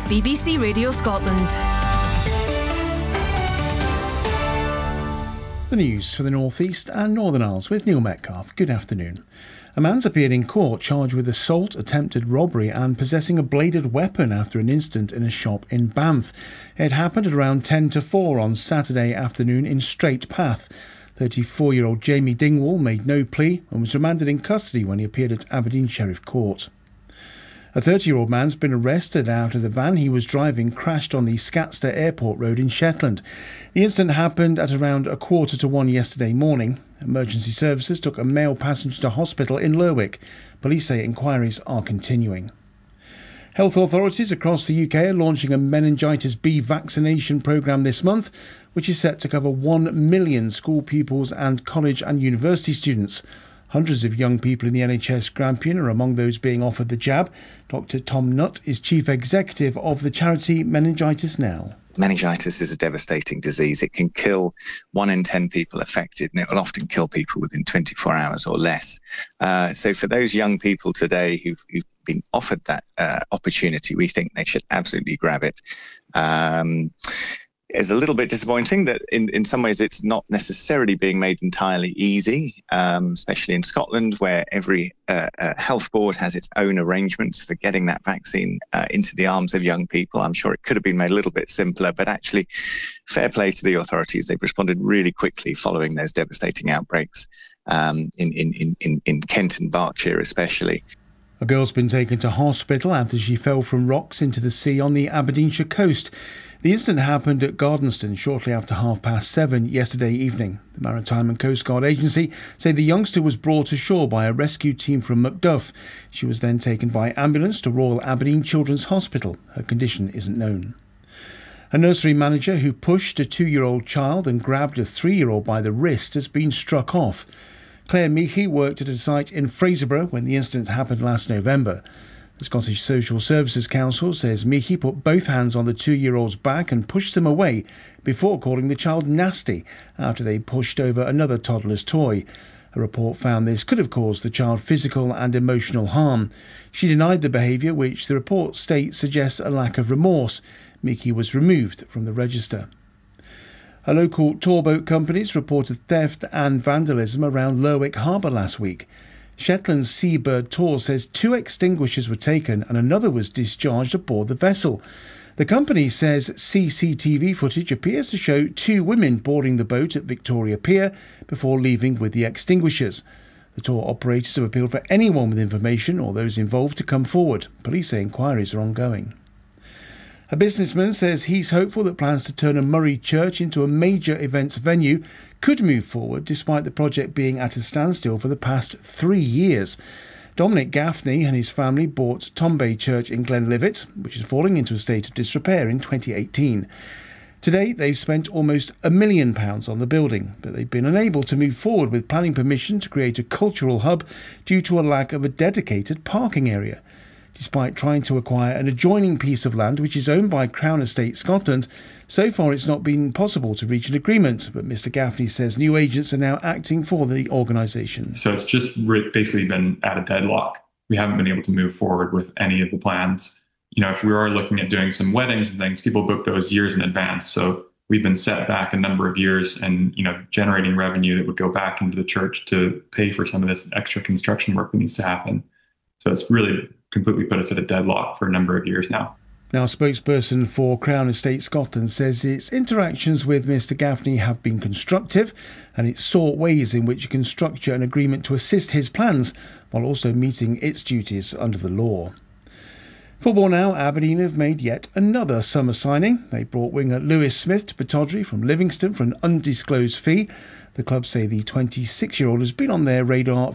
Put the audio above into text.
BBC Radio Scotland. The news for the North East and Northern Isles with Neil Metcalfe. Good afternoon. A man's appeared in court charged with assault, attempted robbery and possessing a bladed weapon after an incident in a shop in Banff. It happened at around 10 to 4 on Saturday afternoon in Straight Path. 34-year-old Jamie Dingwall made no plea and was remanded in custody when he appeared at Aberdeen Sheriff Court. A 30-year-old man's been arrested after the van he was driving crashed on the Scatster Airport Road in Shetland. The incident happened at around 1:45 yesterday morning. Emergency services took a male passenger to hospital in Lerwick. Police say inquiries are continuing. Health authorities across the UK are launching a meningitis B vaccination programme this month, which is set to cover 1 million school pupils and college and university students. Hundreds of young people in the NHS Grampian are among those being offered the jab. Dr Tom Nutt is chief executive of the charity Meningitis Now. Meningitis is a devastating disease. It can kill 1 in 10 people affected, and it will often kill people within 24 hours or less. So for those young people today who've been offered that opportunity, we think they should absolutely grab it. It's a little bit disappointing that in some ways it's not necessarily being made entirely easy, especially in Scotland, where every health board has its own arrangements for getting that vaccine into the arms of young people. I'm sure it could have been made a little bit simpler, but actually fair play to the authorities. They've responded really quickly following those devastating outbreaks in Kent and Berkshire especially. A girl's been taken to hospital after she fell from rocks into the sea on the Aberdeenshire coast. The incident happened at Gardenston shortly after 7:30 yesterday evening. The Maritime and Coast Guard Agency say the youngster was brought ashore by a rescue team from Macduff. She was then taken by ambulance to Royal Aberdeen Children's Hospital. Her condition isn't known. A nursery manager who pushed a 2-year-old child and grabbed a 3-year-old by the wrist has been struck off. Claire Meehy worked at a site in Fraserburgh when the incident happened last November. The Scottish Social Services Council says Meehy put both hands on the 2-year-old's back and pushed them away before calling the child nasty after they pushed over another toddler's toy. A report found this could have caused the child physical and emotional harm. She denied the behaviour, which the report states suggests a lack of remorse. Meehy was removed from the register. A local tour boat companies reported theft and vandalism around Lerwick Harbour last week. Shetland's Seabird Tour says 2 extinguishers were taken and another was discharged aboard the vessel. The company says CCTV footage appears to show 2 women boarding the boat at Victoria Pier before leaving with the extinguishers. The tour operators have appealed for anyone with information or those involved to come forward. Police say inquiries are ongoing. A businessman says he's hopeful that plans to turn a Murray church into a major events venue could move forward despite the project being at a standstill for the past 3 years. Dominic Gaffney and his family bought Tombay Church in Glenlivet, which is falling into a state of disrepair in 2018. Today, they've spent almost £1 million on the building, but they've been unable to move forward with planning permission to create a cultural hub due to a lack of a dedicated parking area. Despite trying to acquire an adjoining piece of land which is owned by Crown Estate Scotland, so far it's not been possible to reach an agreement, but Mr Gaffney says new agents are now acting for the organisation. So it's just basically been at a deadlock. We haven't been able to move forward with any of the plans. You know, if we are looking at doing some weddings and things, people book those years in advance. So we've been set back a number of years and, generating revenue that would go back into the church to pay for some of this extra construction work that needs to happen. So it's really completely put us at a deadlock for a number of years now. Now, a spokesperson for Crown Estate Scotland says its interactions with Mr Gaffney have been constructive and it sought ways in which it can structure an agreement to assist his plans while also meeting its duties under the law. Football now, Aberdeen have made yet another summer signing. They brought winger Lewis Smith to Pittodrie from Livingston for an undisclosed fee. The club say the 26-year-old has been on their radar